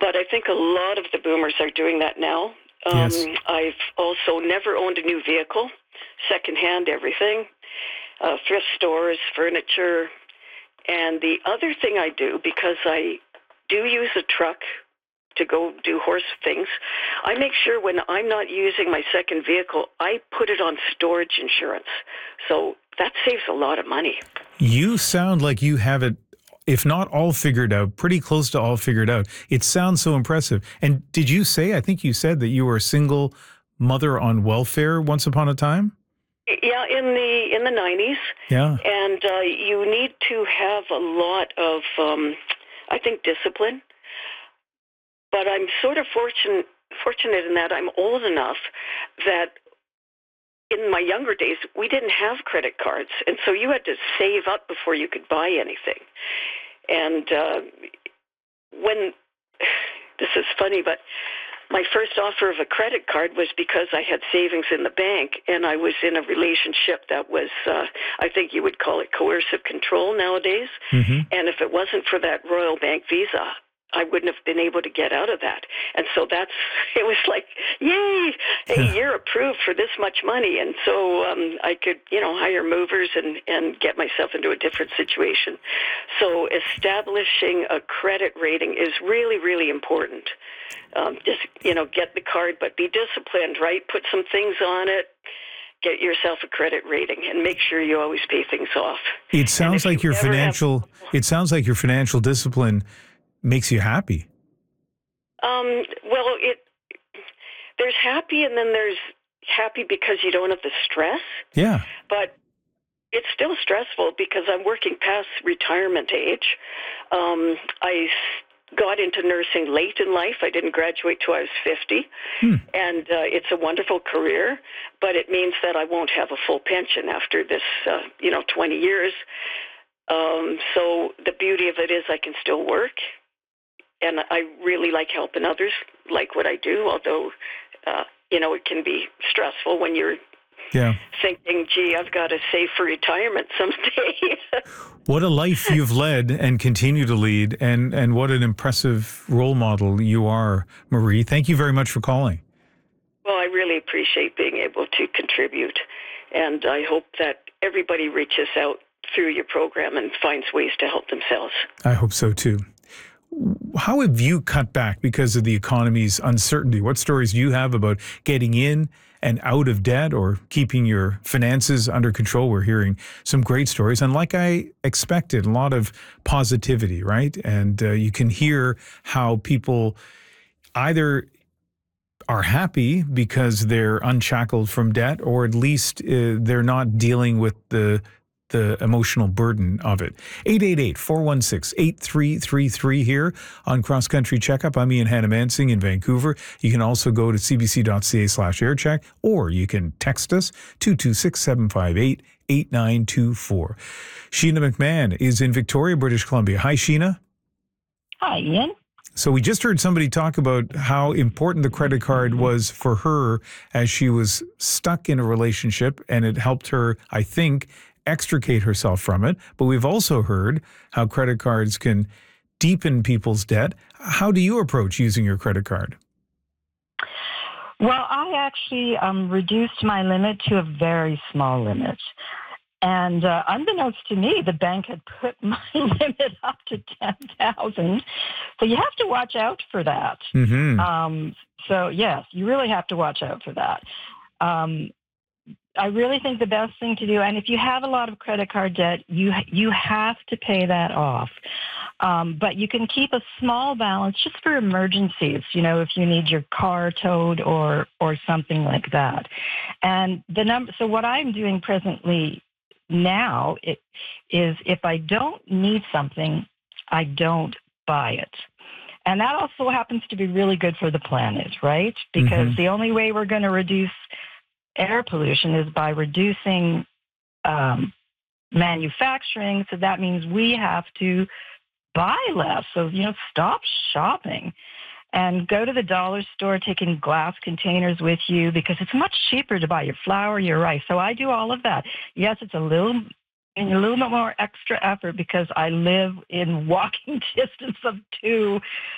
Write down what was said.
but I think a lot of the boomers are doing that now. Yes. I've also never owned a new vehicle, secondhand everything, thrift stores, furniture. And the other thing I do, because I do use a truck to go do horse things, I make sure when I'm not using my second vehicle, I put it on storage insurance. So that saves a lot of money. You sound like you have it, if not all figured out, pretty close to all figured out. It sounds so impressive. And did you say, I think you said that you were a single mother on welfare once upon a time? Yeah, in the 90s. Yeah. And you need to have a lot of, I think, discipline. But I'm sort of fortunate in that I'm old enough that in my younger days, we didn't have credit cards. And so you had to save up before you could buy anything. And this is funny, but my first offer of a credit card was because I had savings in the bank, and I was in a relationship that was, I think you would call it coercive control nowadays. Mm-hmm. And if it wasn't for that Royal Bank Visa, I wouldn't have been able to get out of that. And so it was like, yay, hey, you're approved for this much money. And so I could, hire movers and get myself into a different situation. So establishing a credit rating is really, really important. Just, get the card, but be disciplined, right? Put some things on it. Get yourself a credit rating and make sure you always pay things off. It sounds like your financial discipline makes you happy. Well, there's happy, and then there's happy because you don't have the stress. Yeah. But it's still stressful because I'm working past retirement age. I got into nursing late in life. I didn't graduate till I was 50. And it's a wonderful career, but it means that I won't have a full pension after this, 20 years. So the beauty of it is I can still work. And I really like helping others, like what I do, although, it can be stressful when you're thinking, gee, I've got to save for retirement someday. What a life you've led and continue to lead, and what an impressive role model you are, Marie. Thank you very much for calling. Well, I really appreciate being able to contribute, and I hope that everybody reaches out through your program and finds ways to help themselves. I hope so, too. How have you cut back because of the economy's uncertainty? What stories do you have about getting in and out of debt or keeping your finances under control? We're hearing some great stories. And like I expected, a lot of positivity, right? And you can hear how people either are happy because they're unshackled from debt, or at least they're not dealing with the emotional burden of it. 888-416-8333 here on Cross Country Checkup. I'm Ian Hannah-Mansing in Vancouver. You can also go to cbc.ca/aircheck, or you can text us 226-758-8924. Sheena McMahon is in Victoria, British Columbia. Hi, Sheena. Hi, Ian. So we just heard somebody talk about how important the credit card was for her as she was stuck in a relationship, and it helped her, I think, extricate herself from it. But we've also heard how credit cards can deepen people's debt. How do you approach using your credit card? Well, I actually reduced my limit to a very small limit. And unbeknownst to me, the bank had put my limit up to $10,000. So you have to watch out for that. Mm-hmm. So, yes, you really have to watch out for that. I really think the best thing to do, and if you have a lot of credit card debt, you have to pay that off. But you can keep a small balance just for emergencies, if you need your car towed or something like that. And so what I'm doing presently now is if I don't need something, I don't buy it. And that also happens to be really good for the planet, right? Because the only way we're going to reduce air pollution is by reducing manufacturing. So that means we have to buy less. So, stop shopping and go to the dollar store taking glass containers with you, because it's much cheaper to buy your flour, your rice. So I do all of that. Yes, it's a little bit more extra effort because I live in walking distance of two